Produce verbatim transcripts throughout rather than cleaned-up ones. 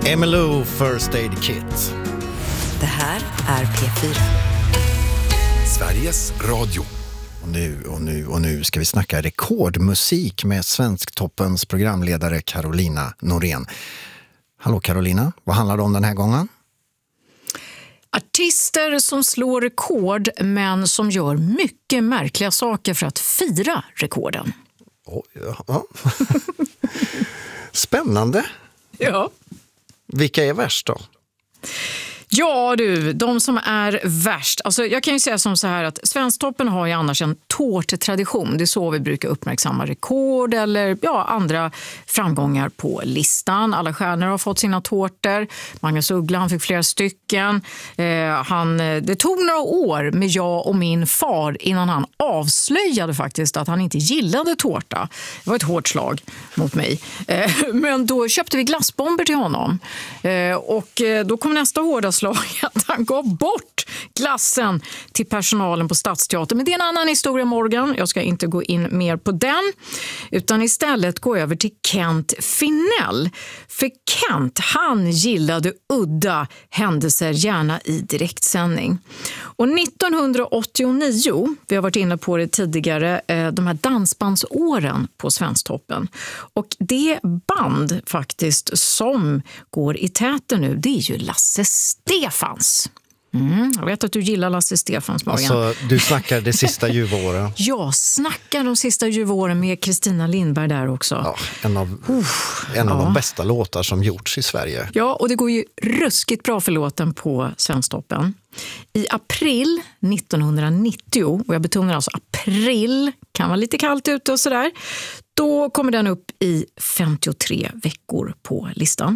Emmylou First Aid Kit. Det här är P fyra. Sveriges Radio. Och nu och nu och nu ska vi snacka rekordmusik med Svensktoppens programledare Carolina Norén. Hallå Carolina, vad handlar det om den här gången? Artister som slår rekord men som gör mycket märkliga saker för att fira rekorden. Oh, ja. Spännande. Ja. Vilka är värst då? Ja du, de som är värst. Alltså jag kan ju säga som så här att Svensktoppen har ju annars en tårttradition. Det är så vi brukar uppmärksamma rekord eller ja, andra framgångar på listan. Alla stjärnor har fått sina tårtor. Magnus Uggla, han fick flera stycken. Eh, han, det tog några år med jag och min far innan han avslöjade faktiskt att han inte gillade tårta. Det var ett hårt slag mot mig. Eh, men då köpte vi glassbomber till honom. Eh, och då kom nästa hårda slag att han gav bort glassen till personalen på Stadsteatern. Men det är en annan historia, Morgan. Jag ska inte gå in mer på den utan istället gå över till Kent Finell. För Kent, han gillade udda händelser gärna i direktsändning. Och nittonhundraåttionio, vi har varit inne på det tidigare, de här dansbandsåren på Svensktoppen. Och det band faktiskt som går i täten nu, det är ju Lasse Stefans. Mm, jag vet att du gillar Lasse Stefans, Morgan. Alltså, du snackar det sista ljuvåren. Jag snackar de sista ljuvåren med Kristina Lindberg där också. Ja, en av, Uff, en av ja. de bästa låtar som gjorts i Sverige. Ja, och det går ju ruskigt bra för låten på Svensktoppen. I april nittonhundranittio, och jag betonar alltså april, kan vara lite kallt ute och sådär, då kommer den upp i femtiotre veckor på listan.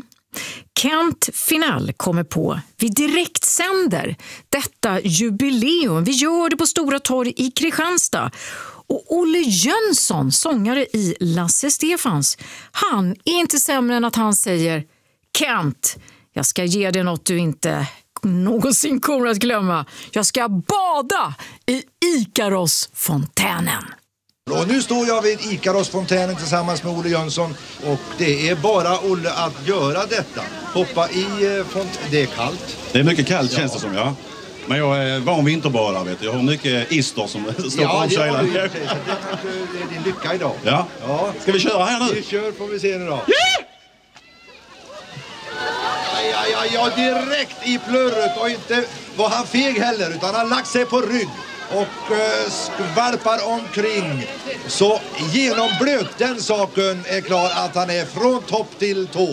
Kent Finell kommer på, vi direktsänder detta jubileum. Vi gör det på Stora torg i Kristianstad. Och Olle Jönsson, sångare i Lasse Stefans, han är inte sämre än att han säger: Kent, jag ska ge dig något du inte någonsin kommer att glömma. Jag ska bada i Ikarosfontänen. Och nu står jag vid Ikarosfontänen tillsammans med Olle Jönsson och det är bara Olle att göra detta. Hoppa i fontänen. Det är kallt. Det är mycket kallt, ja. Känns det som, ja. Men jag är van vinterbadare, vet du. Jag har mycket ister som står ja, på kylan. Ja, det, det är din lycka idag. Ja. ja. Ska vi köra här nu? Vi kör, får vi se nu då. Yeah! Ja, ja, ja, direkt i plurret och inte var han feg heller utan han lagt sig på rygg och eh, skvalpar omkring. Så genomblöt den saken är klar att han är från topp till tå.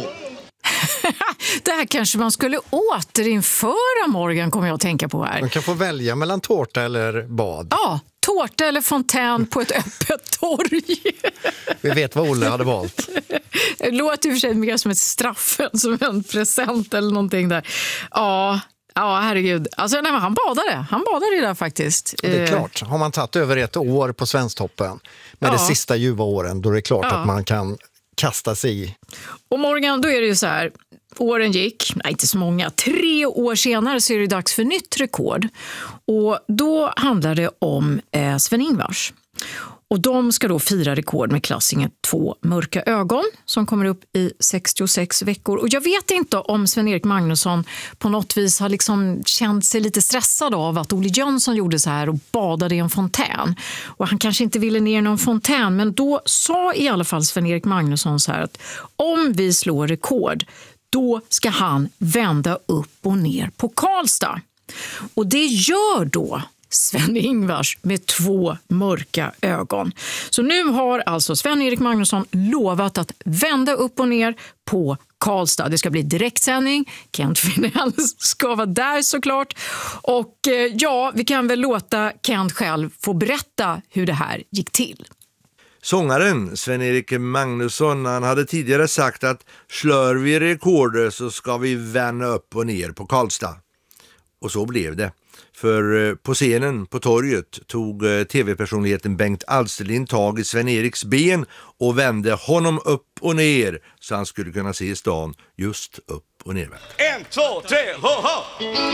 Det här kanske man skulle återinföra, Morgan, kommer jag att tänka på här. Man kan få välja mellan tårta eller bad. Ja, tårta eller fontän på ett öppet torg. Vi vet vad Olle hade valt. Det låter i och för sig mer som ett straff än som en present eller någonting där. Ja, ja herregud. Alltså, nej, men han badade. Han badade det där faktiskt. Det är klart. Har man tagit över ett år på Svensktoppen med ja. det sista ljuva åren, då är det klart ja. att man kan kasta sig i. Och Morgan, då är det ju så här. Åren gick, nej inte så många, tre år senare så är det dags för nytt rekord. Och då handlar det om eh, Sven-Ingvars. Och de ska då fira rekord med klassingen Två mörka ögon som kommer upp i sextiosex veckor. Och jag vet inte om Sven-Erik Magnusson på något vis har liksom känt sig lite stressad av att Olle Jönsson gjorde så här och badade i en fontän. Och han kanske inte ville ner i någon fontän, men då sa i alla fall Sven-Erik Magnusson så här att om vi slår rekord, då ska han vända upp och ner på Karlstad. Och det gör då Sven-Ingvars med två mörka ögon. Så nu har alltså Sven-Erik Magnusson lovat att vända upp och ner på Karlstad. Det ska bli direktsändning. Kent Finell ska vara där såklart. Och ja, vi kan väl låta Kent själv få berätta hur det här gick till. Sångaren Sven-Erik Magnusson, han hade tidigare sagt att slår vi rekorder så ska vi vända upp och ner på Karlstad. Och så blev det. För på scenen på torget tog tv-personligheten Bengt Alsterlind tag i Sven-Eriks ben och vände honom upp och ner så han skulle kunna se stan just upp och ner. En, två, tre, ho, ho!